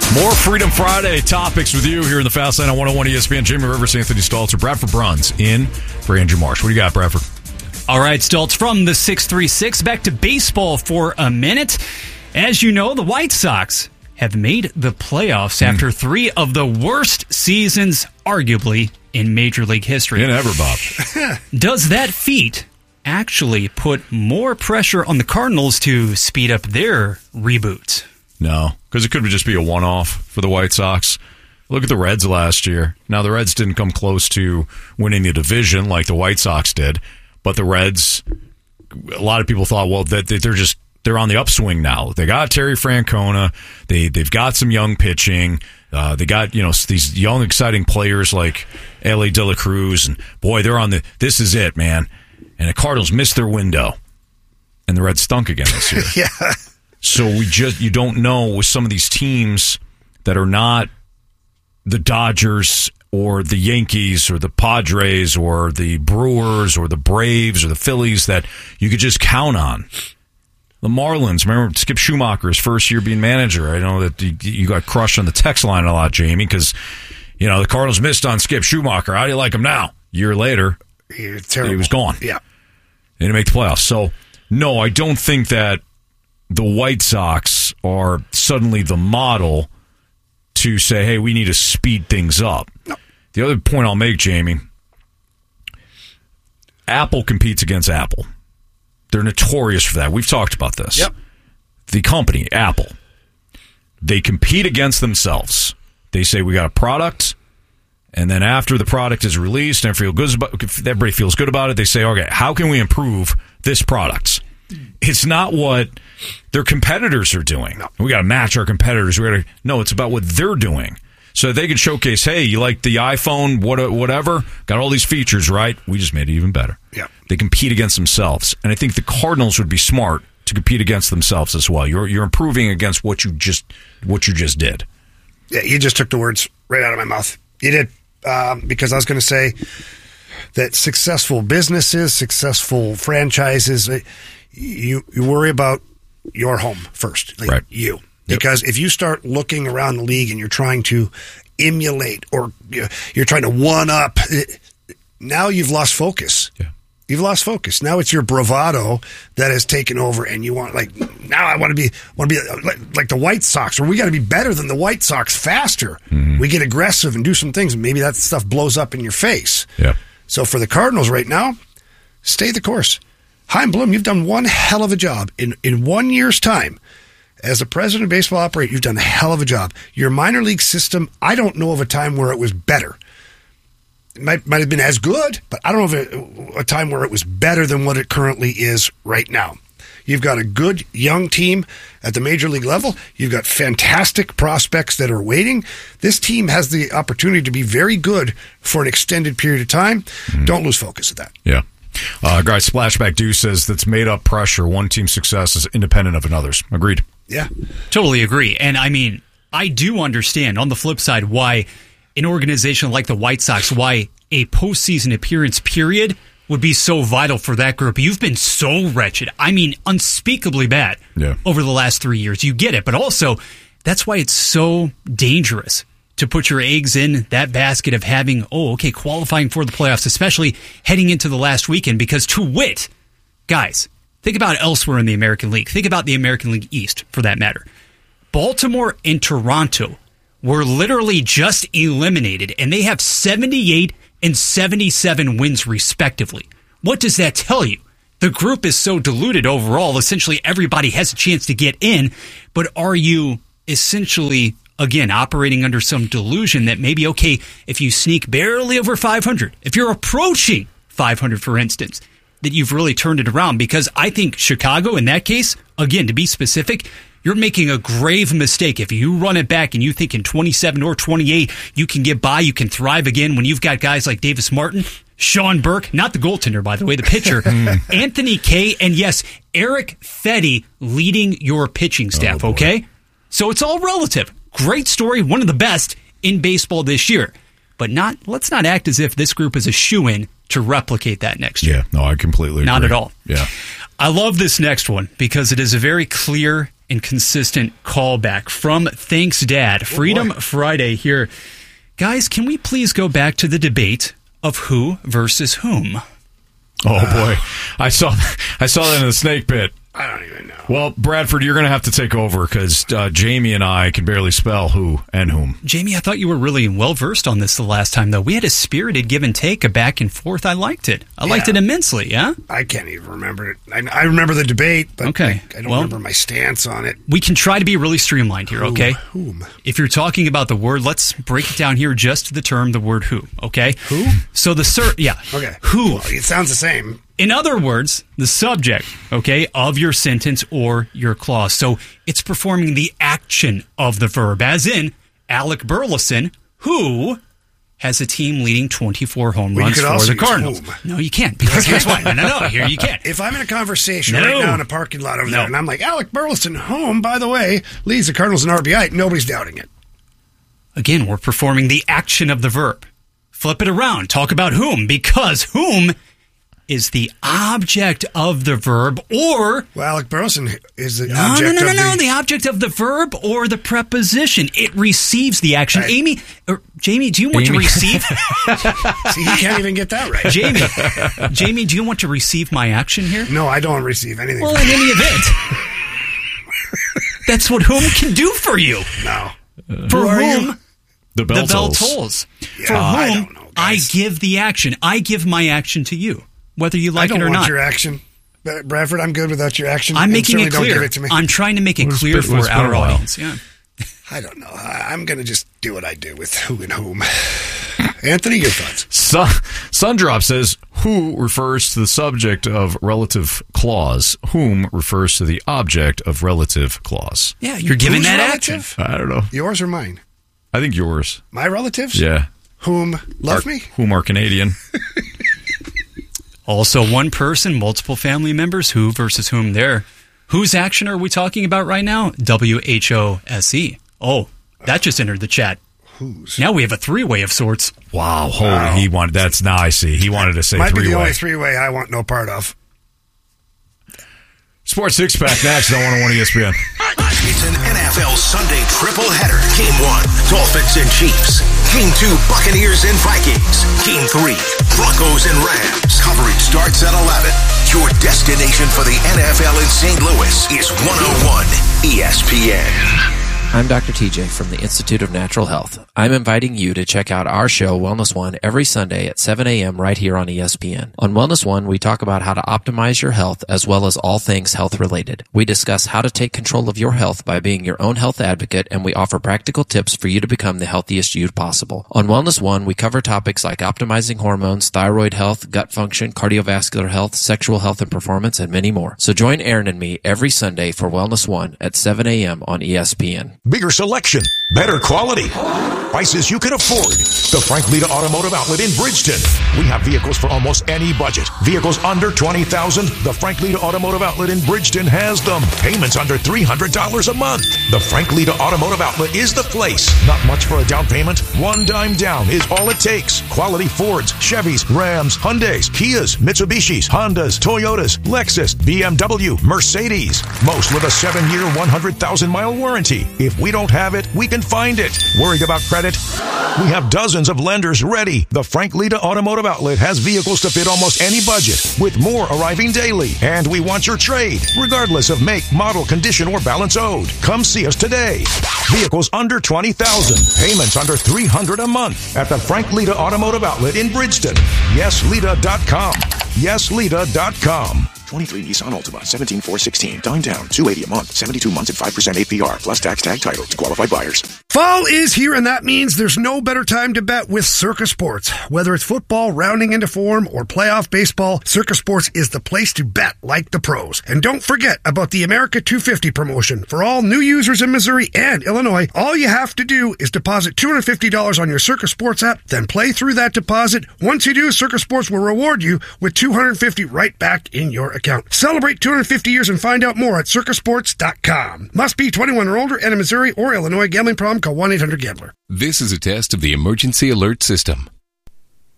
More Freedom Friday topics with you here in the Fast Lane on 101 ESPN. Jamie Rivers, Anthony Stalter, Bradford Bruns in for Andrew Marsh. What do you got, Bradford? All right, Stoltz, from the 636, back to baseball for a minute. As you know, the White Sox have made the playoffs after three of the worst seasons, arguably, in Major League history. Ever, Bob. Does that feat actually put more pressure on the Cardinals to speed up their reboot? No, because it could just be a one-off for the White Sox. Look at the Reds last year. Now, the Reds didn't come close to winning the division like the White Sox did, but the Reds, a lot of people thought, well, that they're on the upswing now. They got Terry Francona. They've got some young pitching. They got these young, exciting players like Ellie De La Cruz, and boy, they're on this is it, man. And the Cardinals missed their window, and the Reds stunk again this year. Yeah. So you don't know with some of these teams that are not the Dodgers or the Yankees or the Padres or the Brewers or the Braves or the Phillies that you could just count on. The Marlins, remember Skip Schumacher's first year being manager. I know that you got crushed on the text line a lot, Jamie, because the Cardinals missed on Skip Schumacher. How do you like him now? A year later, he was gone. Yeah. They didn't make the playoffs. So, no, I don't think that the White Sox are suddenly the model to say, hey, we need to speed things up. No. The other point I'll make, Jamie, Apple competes against Apple. They're notorious for that. We've talked about this. Yep. The company, Apple, they compete against themselves. They say, we got a product, and then after the product is released and everybody feels good about it, they say, okay, how can we improve this product? It's not what their competitors are doing. No. We got to match our competitors. No, it's about what they're doing. So they can showcase, hey, you like the iPhone, whatever, got all these features, right? We just made it even better. Yeah. They compete against themselves. And I think the Cardinals would be smart to compete against themselves as well. You're improving against what you just did. Yeah, you just took the words right out of my mouth. You did. Because I was going to say that successful businesses, successful franchises, you worry about your home first, like right. You. Because if you start looking around the league and you're trying to emulate or you're trying to one-up, now you've lost focus. Yeah. You've lost focus. Now it's your bravado that has taken over, and you want now I want to be like the White Sox, or we got to be better than the White Sox faster. Mm-hmm. We get aggressive and do some things, and maybe that stuff blows up in your face. Yeah. So for the Cardinals right now, stay the course. Chaim Bloom, you've done one hell of a job in 1 year's time. As the president of baseball operator, you've done a hell of a job. Your minor league system, I don't know of a time where it was better. It might have been as good, but I don't know of a time where it was better than what it currently is right now. You've got a good young team at the major league level. You've got fantastic prospects that are waiting. This team has the opportunity to be very good for an extended period of time. Mm-hmm. Don't lose focus of that. Yeah. Guy Splashback Deuce says that's made up pressure. One team's success is independent of another's. Agreed. Yeah. Totally agree. And I mean, I do understand on the flip side why an organization like the White Sox, why a postseason appearance period would be so vital for that group. You've been so wretched. I mean, unspeakably bad over the last 3 years. You get it. But also, that's why it's so dangerous to put your eggs in that basket of having, qualifying for the playoffs, especially heading into the last weekend, because to wit, guys, think about elsewhere in the American League. Think about the American League East, for that matter. Baltimore and Toronto were literally just eliminated, and they have 78 and 77 wins, respectively. What does that tell you? The group is so diluted overall. Essentially, everybody has a chance to get in, but are you essentially, again, operating under some delusion that maybe, if you sneak barely over 500, if you're approaching 500, for instance, that you've really turned it around? Because I think Chicago, in that case, again, to be specific, you're making a grave mistake if you run it back and you think in 27 or 28 you can get by, you can thrive again when you've got guys like Davis Martin, Sean Burke, not the goaltender, by the way, the pitcher, Anthony Kay, and yes, Eric Fedde leading your pitching staff, okay? So it's all relative. Great story, one of the best in baseball this year. But let's not act as if this group is a shoo-in to replicate that next year. Yeah, no, I completely agree. Not at all. Yeah. I love this next one because it is a very clear and consistent callback from Thanks Dad. Freedom Friday here. Guys, can we please go back to the debate of who versus whom? Oh, boy. I saw that in the snake pit. I don't even know. Well, Bradford, you're going to have to take over because Jamie and I can barely spell who and whom. Jamie, I thought you were really well-versed on this the last time, though. We had a spirited give and take, a back and forth. I liked it. I liked it immensely, yeah? I can't even remember it. I remember the debate, but okay. I don't remember my stance on it. We can try to be really streamlined here, okay? Whom? If you're talking about the word, let's break it down here just to the term, the word who, okay? Who? So Okay. Who? Well, it sounds the same. In other words, the subject, okay, of your sentence or your clause. So it's performing the action of the verb, as in Alec Burleson, who has a team leading 24 home runs for the Cardinals. No, you can't, because here's why. No, here you can't. If I'm in a conversation right now in a parking lot over there, and I'm like, Alec Burleson, whom, by the way, leads the Cardinals in RBI, nobody's doubting it. Again, we're performing the action of the verb. Flip it around. Talk about whom, because whom is the object of the verb, or... Well, Alec Burleson is the object of the... No, the object of the verb or the preposition. It receives the action. Right. Jamie, do you want to receive... See, he can't even get that right. Jamie, do you want to receive my action here? No, I don't receive anything. Well, in any event, that's what whom can do for you. No. For whom... The bell tolls. Yeah, For I whom don't know, I guys. give the action. I give my action to you, whether you like it or not. I don't want your action. Bradford, I'm good without your action. I'm making it clear. Don't give it to me. I'm trying to make it clear for our audience. Yeah. I don't know. I'm going to just do what I do with who and whom. Anthony, your thoughts? Sundrop says, who refers to the subject of relative clause. Whom refers to the object of relative clause. Yeah, you're giving Who's that relative? action. I don't know. Yours or mine? I think yours. My relatives? Yeah. Whom love me? Whom are Canadian. Also, one person, multiple family members, who versus whom there. Whose action are we talking about right now? WHOSE. Oh, that just entered the chat. Whose? Now we have a three-way of sorts. Wow. Holy, he wanted, that's now I see. He wanted to say Might three-way. be the only three-way I want no part of. Sports Six-Pack next on 101 ESPN. It's an NFL Sunday triple header. Game 1, Dolphins and Chiefs. Game 2, Buccaneers and Vikings. Game 3, Broncos and Rams. Coverage starts at 11. Your destination for the NFL in St. Louis is 101 ESPN. I'm Dr. TJ from the Institute of Natural Health. I'm inviting you to check out our show, Wellness One, every Sunday at 7 a.m. right here on ESPN. On Wellness One, we talk about how to optimize your health as well as all things health related. We discuss how to take control of your health by being your own health advocate, and we offer practical tips for you to become the healthiest you possible. On Wellness One, we cover topics like optimizing hormones, thyroid health, gut function, cardiovascular health, sexual health and performance, and many more. So join Aaron and me every Sunday for Wellness One at 7 a.m. on ESPN. Bigger selection, better quality, prices you can afford. The Frank Lita Automotive Outlet in Bridgeton. We have vehicles for almost any budget. Vehicles under $20,000. The Frank Lita Automotive Outlet in Bridgeton has them. Payments under $300 a month. The Frank Lita Automotive Outlet is the place. Not much for a down payment. $1 down is all it takes. Quality Fords, Chevys, Rams, Hyundais, Kias, Mitsubishis, Hondas, Toyotas, Lexus, BMW, Mercedes. Most with a 7-year, 100,000-mile warranty. If we don't have it, we can find it. Worried about credit? We have dozens of lenders ready. The Frank Lita Automotive Outlet has vehicles to fit almost any budget, with more arriving daily. And we want your trade, regardless of make, model, condition, or balance owed. Come see us today. Vehicles under $20,000, payments under $300 a month at the Frank Lita Automotive Outlet in Bridgeton. YesLita.com. YesLita.com. 23 Nissan Altima, 17,416. Down, $280 a month, 72 months at 5% APR, plus tax tag title to qualified buyers. Fall is here, and that means there's no better time to bet with Circa Sports. Whether it's football rounding into form or playoff baseball, Circa Sports is the place to bet like the pros. And don't forget about the America 250 promotion. For all new users in Missouri and Illinois, all you have to do is deposit $250 on your Circa Sports app, then play through that deposit. Once you do, Circa Sports will reward you with $250 right back in your account. Celebrate 250 years and find out more at circasports.com. Must be 21 or older and in Missouri or Illinois. Gambling problem? Call 1-800-GAMBLER. This is a test of the emergency alert system.